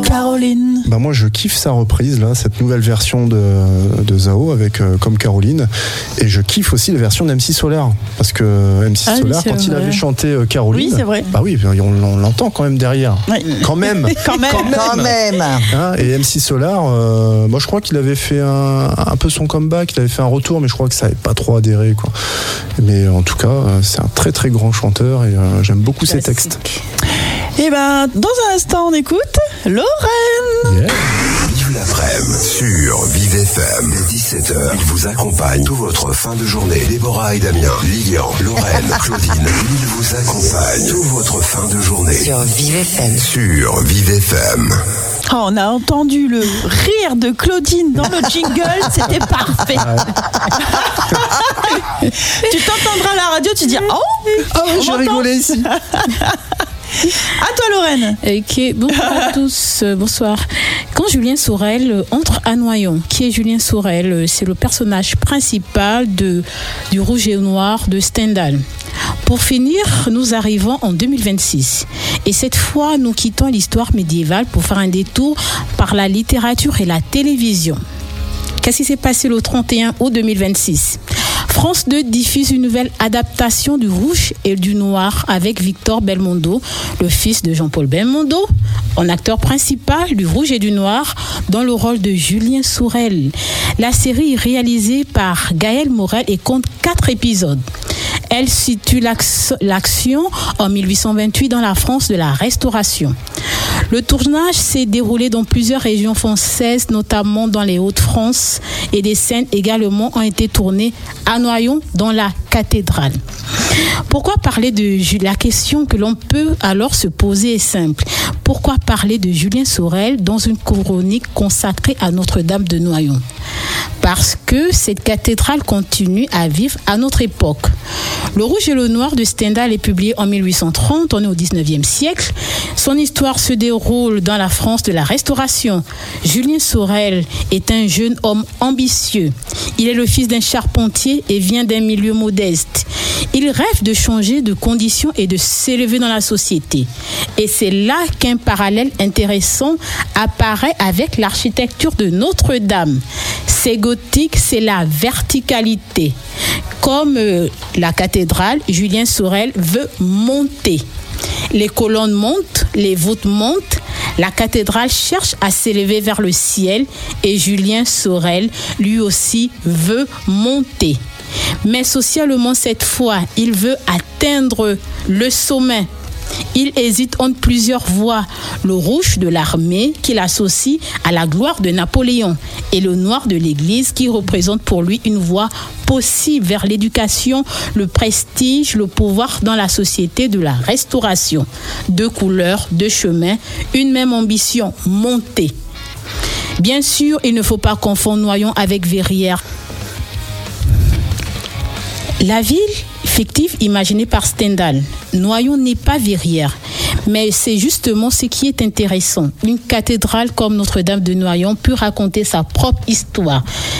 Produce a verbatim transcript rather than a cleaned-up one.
Caroline. Bah moi je kiffe sa reprise là, cette nouvelle version de, de Zao avec euh, Comme Caroline, et je kiffe aussi la version d'M C Solar parce que M C Ah oui, Solar c'est quand il vrai. avait chanté euh, Caroline, Oui, c'est vrai. bah oui, on, on l'entend quand même derrière, Oui. quand même, Quand même. Quand même. Hein, et M C Solar, euh, moi je crois qu'il avait fait un, un peu son comeback, il avait fait un retour, mais je crois que ça n'avait pas trop adhéré quoi. Mais en tout cas, euh, c'est un très très grand chanteur et euh, j'aime beaucoup ses textes. Et ben, dans un instant, on écoute Lorraine. Yeah. Vive l'après-midi sur Vive F M. Dès dix-sept heures, ils vous accompagnent toute votre fin de journée. Déborah et Damien, Lilian, Lorraine, Claudine, ils vous accompagnent toute votre fin de journée. Sur Vive F M. Sur Vive F M. Oh, on a entendu le rire de Claudine dans le jingle, c'était parfait. Tu t'entendras à la radio, tu dis oh, Ah oui, j'ai rigolé ici. À toi Lorraine. Ok, bonjour à tous, euh, bonsoir. Quand Julien Sorel euh, entre à Noyon, qui est Julien Sorel? Euh, C'est le personnage principal de, du Rouge et Noir de Stendhal. Pour finir, nous arrivons en deux mille vingt-six. Et cette fois, nous quittons l'histoire médiévale pour faire un détour par la littérature et la télévision. Qu'est-ce qui s'est passé le trente et un août deux mille vingt-six? France deux diffuse une nouvelle adaptation du Rouge et du Noir avec Victor Belmondo, le fils de Jean-Paul Belmondo, en acteur principal du Rouge et du Noir, dans le rôle de Julien Sorel. La série est réalisée par Gaël Morel et compte quatre épisodes. Elle situe l'action en mille huit cent vingt-huit dans la France de la Restauration. Le tournage s'est déroulé dans plusieurs régions françaises, notamment dans les Hauts-de-France, et des scènes également ont été tournées à Noyon, dans la cathédrale. Pourquoi parler de la question que l'on peut alors se poser est simple. Pourquoi parler de Julien Sorel dans une chronique consacrée à Notre-Dame de Noyon? Parce que cette cathédrale continue à vivre à notre époque. Le Rouge et le Noir de Stendhal est publié en mille huit cent trente, on est au dix-neuvième siècle. Son histoire se déroule dans la France de la Restauration. Julien Sorel est un jeune homme ambitieux. Il est le fils d'un charpentier et vient d'un milieu modeste. Il rêve de changer de conditions et de s'élever dans la société. Et c'est là qu'un parallèle intéressant apparaît avec l'architecture de Notre-Dame. C'est gothique, c'est la verticalité. Comme euh, la cathédrale, Julien Sorel veut monter. Les colonnes montent, les voûtes montent, la cathédrale cherche à s'élever vers le ciel et Julien Sorel, lui aussi, veut monter. Mais socialement, cette fois, il veut atteindre le sommet. Il hésite entre plusieurs voies. Le rouge de l'armée qu'il associe à la gloire de Napoléon et le noir de l'Église qui représente pour lui une voie possible vers l'éducation, le prestige, le pouvoir dans la société de la Restauration. Deux couleurs, deux chemins, une même ambition, monter. Bien sûr, il ne faut pas confondre Noyon avec Verrières. La ville fictive imaginée par Stendhal, Noyon n'est pas Verrières, mais c'est justement ce qui est intéressant. Une cathédrale comme Notre-Dame de Noyon peut raconter sa propre histoire.